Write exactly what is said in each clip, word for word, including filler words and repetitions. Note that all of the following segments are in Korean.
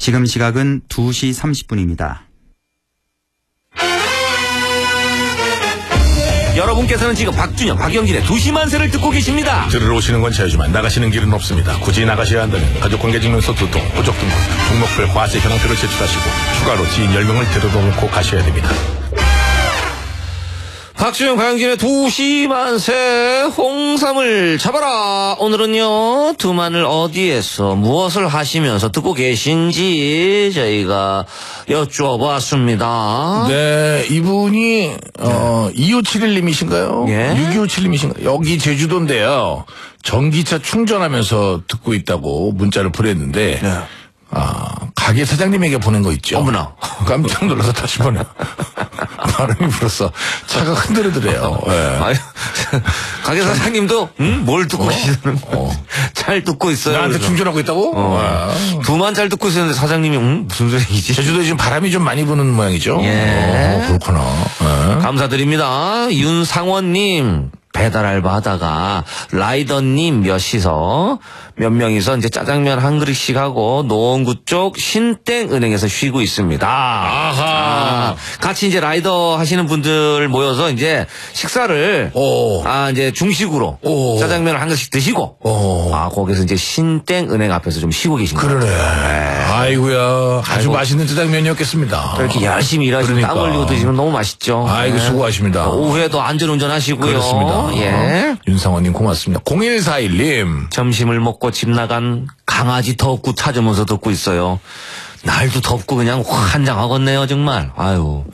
지금 시각은 두 시 삼십 분입니다. 여러분께서는 지금 박준영, 박영진의 두 시 만세를 듣고 계십니다. 들어오시는 건 자유지만 나가시는 길은 없습니다. 굳이 나가셔야 한다면 가족관계증명서 두 통, 호적 등본, 등록별 과세 현황표를 제출하시고 추가로 지인 열 명을 데려다 놓고 가셔야 됩니다. 박준영, 박영진의 두 시 만세, 홍삼을 잡아라. 오늘은요, 두만을 어디에서 무엇을 하시면서 듣고 계신지 저희가 여쭈어봤습니다. 네, 이분이 어, 이오칠일 님이신가요? 예. 육이오칠 님이신가요? 여기 제주도인데요. 전기차 충전하면서 듣고 있다고 문자를 보냈는데 네. 아, 가게 사장님에게 보낸 거 있죠? 어머나. 깜짝 놀라서 다시 보내. 바람이 불어서 차가 흔들리더래요. 네. 아유, 가게 사장님도 음? 뭘 듣고 계시는 어. 잘 듣고 있어요. 나한테 그래서. 충전하고 있다고? 어. 아. 두만 잘 듣고 있었는데 사장님이 음? 무슨 소리이지? 제주도에 지금 바람이 좀 많이 부는 모양이죠? 예. 어, 그렇구나. 네. 감사드립니다. 윤상원님, 배달 알바 하다가 라이더님 몇이서 몇 명이서 이제 짜장면 한 그릇씩 하고 노원구 쪽 신땡은행에서 쉬고 있습니다. 아하. 아, 같이 이제 라이더 하시는 분들 모여서 이제 식사를 오. 아 이제 중식으로 오. 짜장면을 한 그릇씩 드시고 오. 아 거기서 이제 신땡은행 앞에서 좀 쉬고 계신 거예요. 그러네. 아이고야. 아주 아이고. 맛있는 짜장면이었겠습니다. 이렇게 열심히 일하시고 그러니까. 땀 흘리고 드시면 너무 맛있죠. 아이고, 네. 수고하십니다. 오후에도 안전운전 하시고요. 그렇습니다. 예. 윤상원님 고맙습니다. 공일사일 님. 점심을 먹고 집 나간 강아지 덕구 찾으면서 듣고 있어요. 날도 덥고 그냥 환장하겠네요 정말. 아유.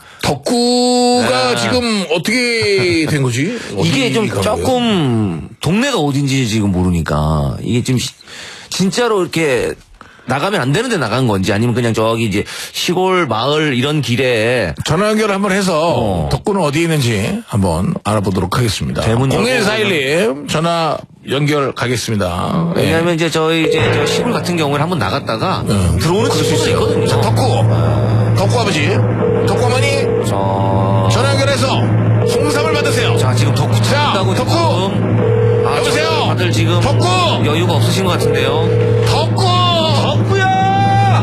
덕구가 네. 지금 어떻게 된 거지? 이게 좀 어디 간 거예요? 조금 동네가 어딘지 지금 모르니까 이게 좀 시- 진짜로 이렇게 나가면 안 되는데 나간 건지 아니면 그냥 저기 이제 시골 마을 이런 길에 전화 연결 한번 해서 어. 덕구는 어디에 있는지 한번 알아보도록 하겠습니다. 대문 열고 공일사일 님 전화 연결 가겠습니다. 네. 왜냐하면 이제 저희 이제 저 시골 같은 경우에는 한번 나갔다가 들어오는 친구가 있거든요. 자, 덕구. 덕구 아버지. 덕구 어머니. 저... 전화 연결해서 홍삼을 받으세요. 자 지금 덕구 자, 찾는다고 덕구. 지금 아, 여보세요? 다들 지금 덕구. 여유가 없으신 것 같은데요. 덕구. 덕구야!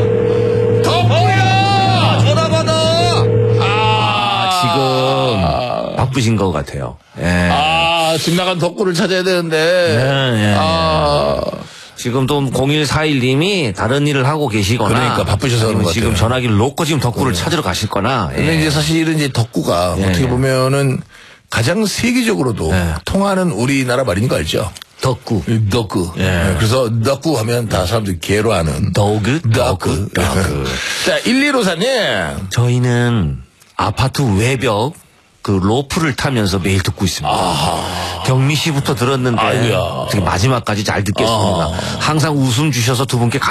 덕구야. 전화 받아! 아, 지금 바쁘신 것 같아요. 예. 아, 집 나간 덕구를 찾아야 되는데. 예, 예, 아. 지금 또 공일사일 님이 다른 일을 하고 계시거나 그러니까 바쁘셔서 그런 아니면 것 지금 같아요. 전화기를 놓고 지금 덕구를 찾으러 가실거나. 근데 예. 이제 사실은 이제 덕구가 예, 어떻게 예. 보면은 가장 세계적으로도 예. 통하는 우리나라 말인 거 알죠? 덕구. 덕구. 예. 네, 그래서 덕구 하면 다 사람들이 개로 하는. 더그? 덕구. 덕구. 자, 일일오사님. 저희는 아파트 외벽 그 로프를 타면서 매일 듣고 있습니다. 아하. 경미 씨부터 들었는데 아이고야. 되게 마지막까지 잘 듣겠습니다. 아하. 항상 웃음 주셔서 두 분께